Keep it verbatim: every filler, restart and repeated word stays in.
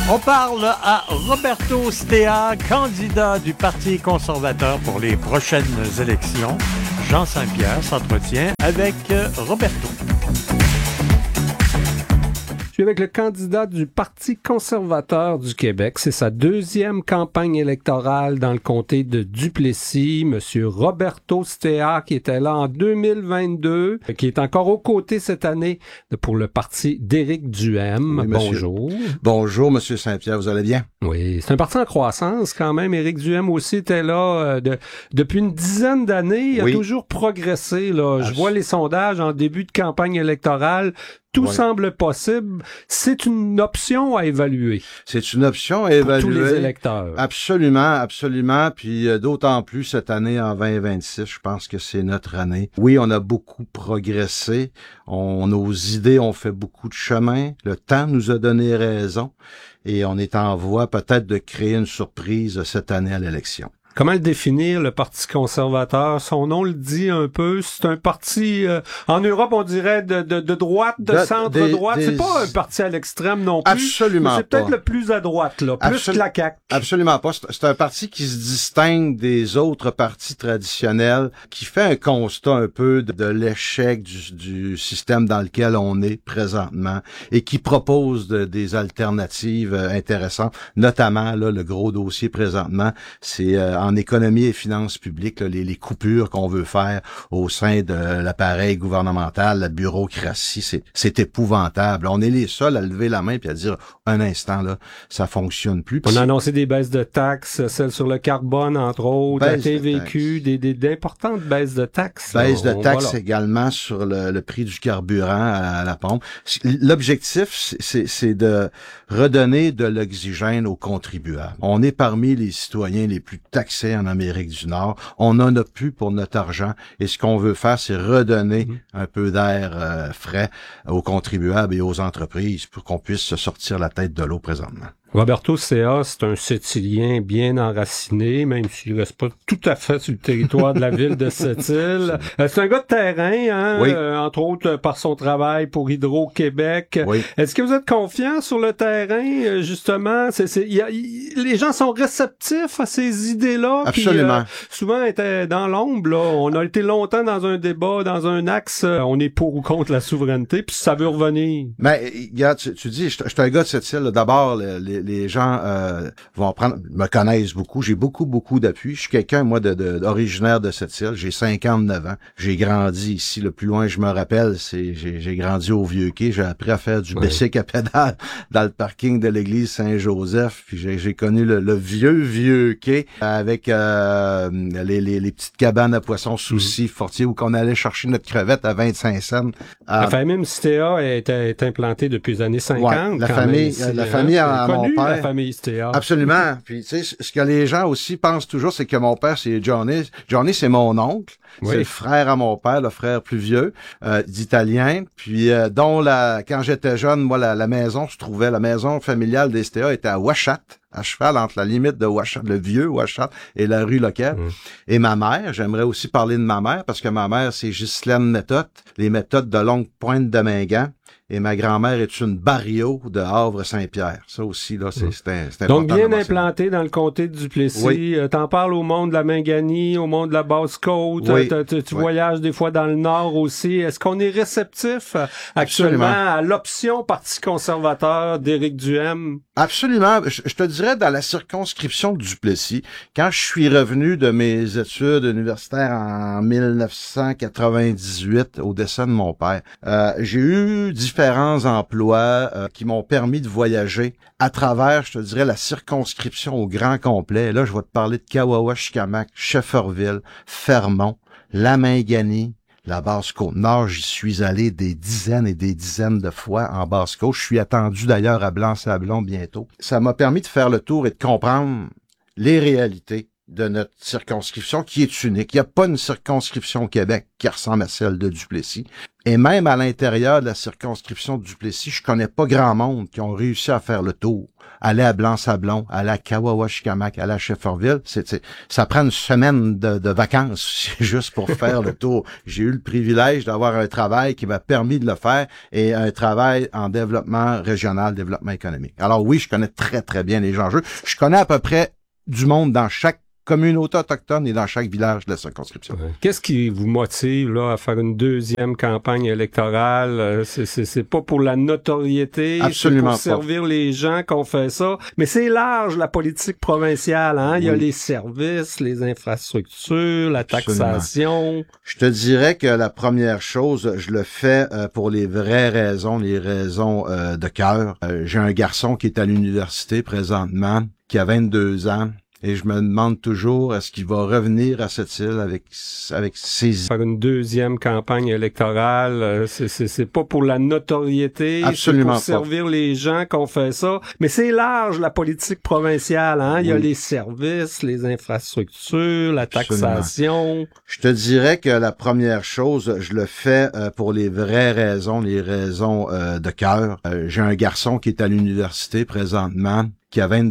On parle à Roberto Stea, candidat du Parti conservateur pour les prochaines élections. Jean Saint-Pierre s'entretient avec Roberto. Je suis avec le candidat du Parti conservateur du Québec. C'est sa deuxième campagne électorale dans le comté de Duplessis. Monsieur Roberto Stea, qui était là en deux mille vingt-deux, qui est encore aux côtés cette année pour le parti d'Éric Duhem. Oui, Bonjour. Bonjour, Monsieur Saint-Pierre, vous allez bien? Oui, c'est un parti en croissance quand même. Éric Duhem aussi était là euh, de, depuis une dizaine d'années. Il a oui. toujours progressé. Là. Je vois les sondages en début de campagne électorale. Tout oui. semble possible. C'est une option à évaluer. C'est une option à évaluer. Pour tous les électeurs. Absolument, absolument. Puis euh, d'autant plus cette année en vingt vingt-six, je pense que c'est notre année. Oui, on a beaucoup progressé. On, nos idées ont fait beaucoup de chemin. Le temps nous a donné raison. Et on est en voie peut-être de créer une surprise cette année à l'élection. Comment le définir, le Parti conservateur? Son nom le dit un peu. C'est un parti, euh, en Europe, on dirait de, de, de droite, de, de centre-droite. Des... C'est pas un parti à l'extrême non plus. Absolument c'est pas. peut-être le plus à droite, là. Plus Absol... que la C A Q. Absolument pas. C'est un parti qui se distingue des autres partis traditionnels, qui fait un constat un peu de, de l'échec du, du système dans lequel on est présentement et qui propose de, des alternatives intéressantes. Notamment, là, le gros dossier présentement, c'est euh, en économie et finances publiques, là, les, les coupures qu'on veut faire au sein de l'appareil gouvernemental, la bureaucratie, c'est, c'est épouvantable. On est les seuls à lever la main puis à dire un instant, là, ça fonctionne plus. On a annoncé des baisses de taxes, celles sur le carbone, entre autres, la T V Q, des, des, d'importantes baisses de taxes. Baisse de taxes voilà. également sur le, le prix du carburant à, à la pompe. L'objectif, c'est, c'est de redonner de l'oxygène aux contribuables. On est parmi les citoyens les plus taxés en Amérique du Nord. On en a plus pour notre argent et ce qu'on veut faire, c'est redonner mmh. un peu d'air euh, frais aux contribuables et aux entreprises pour qu'on puisse se sortir la tête de l'eau présentement. Roberto Stea, c'est un Sept-Îlien bien enraciné, même s'il reste pas tout à fait sur le territoire de la ville de Sept-Îles. Euh, c'est un gars de terrain, hein, oui. euh, entre autres par son travail pour Hydro-Québec. Oui. Est-ce que vous êtes confiant sur le terrain, justement? C'est, c'est, y a, y, les gens sont réceptifs à ces idées-là. Absolument. Qui, euh, souvent étaient dans l'ombre, là. On a été longtemps dans un débat, dans un axe, euh, on est pour ou contre la souveraineté, puis ça veut revenir. Mais, regarde, tu, tu dis, je suis un gars de Sept-Îles, là. D'abord, les les gens euh, vont prendre, me connaissent beaucoup. J'ai beaucoup, beaucoup d'appui. Je suis quelqu'un, moi, de, de, originaire de Sept-Îles. J'ai cinquante-neuf ans. J'ai grandi ici. Le plus loin je me rappelle, c'est j'ai, j'ai grandi au Vieux-Quai. J'ai appris à faire du ouais. bicycle à pédale dans le parking de l'église Saint-Joseph. Puis j'ai, j'ai connu le, le vieux, vieux quai avec euh, les, les, les petites cabanes à poissons Soucy, mmh. Fortier, où qu'on allait chercher notre crevette à vingt-cinq cents. La euh, famille Stea est, est implantée depuis les années cinquante. Ouais, la famille, même, la famille à, à mon père. La famille Stea. Absolument. Puis tu sais, ce que les gens aussi pensent toujours, c'est que mon père, c'est Johnny. Johnny, c'est mon oncle. Oui. C'est le frère à mon père, le frère plus vieux, euh, d'Italien. Puis euh, dont la, quand j'étais jeune, moi, la, la maison se trouvait, la maison familiale des Stea était à Ouachat, à cheval entre la limite de Ouachat, le vieux Ouachat et la rue locale. Mmh. Et ma mère, j'aimerais aussi parler de ma mère parce que ma mère, c'est Ghislaine Méthode, les méthodes de Longue Pointe de Mingan. Et ma grand-mère est une Barrio de Havre-Saint-Pierre. Ça aussi, là, c'est, c'est, c'est important. Donc, bien implanté dans le comté de Duplessis. Oui. Euh, t'en parles au monde de la Minganie, au monde de la Basse-Côte. Oui. Tu, tu, tu oui. voyages des fois dans le Nord aussi. Est-ce qu'on est réceptif actuellement Absolument. à l'option Parti conservateur d'Éric Duhem? Absolument. Je, je te dirais, dans la circonscription de Duplessis, quand je suis revenu de mes études universitaires en dix-neuf cent quatre-vingt-dix-huit, au décès de mon père, euh, j'ai eu différents différents emplois euh, qui m'ont permis de voyager à travers, je te dirais, la circonscription au grand complet. Là, je vais te parler de Kawawa-Shikamak, Shefferville, Fermont, la Minganie, la Basse-Côte-Nord. J'y suis allé des dizaines et des dizaines de fois en Basse-Côte. Je suis attendu d'ailleurs à Blanc-Sablon bientôt. Ça m'a permis de faire le tour et de comprendre les réalités de notre circonscription qui est unique. Il n'y a pas une circonscription au Québec qui ressemble à celle de Duplessis. Et même à l'intérieur de la circonscription de Duplessis, je connais pas grand monde qui ont réussi à faire le tour. Aller à Blanc-Sablon, aller à Kawawa-Chicamac, aller à Shefferville, c'est, c'est, ça prend une semaine de, de vacances juste pour faire le tour. J'ai eu le privilège d'avoir un travail qui m'a permis de le faire et un travail en développement régional, développement économique. Alors oui, je connais très, très bien les enjeux. Je connais à peu près du monde dans chaque communauté autochtone et dans chaque village de la circonscription. Ouais. Qu'est-ce qui vous motive là à faire une deuxième campagne électorale? C'est, c'est, c'est pas pour la notoriété, absolument, c'est pour servir pas les gens qu'on fait ça. Mais c'est large, la politique provinciale. Hein? Oui. Il y a les services, les infrastructures, la taxation. Absolument. Je te dirais que la première chose, je le fais euh, pour les vraies raisons, les raisons euh, de cœur. Euh, j'ai un garçon qui est à l'université présentement, qui a vingt-deux ans. Et je me demande toujours, est-ce qu'il va revenir à cette île avec avec ses... Faire une deuxième campagne électorale, c'est, c'est, c'est pas pour la notoriété, absolument, c'est pour servir pas les gens qu'on fait ça. Mais c'est large, la politique provinciale. Hein? Oui. Il y a les services, les infrastructures, la taxation. Absolument. Je te dirais que la première chose, je le fais euh, pour les vraies raisons, les raisons euh, de cœur. Euh, j'ai un garçon qui est à l'université présentement, qui a vingt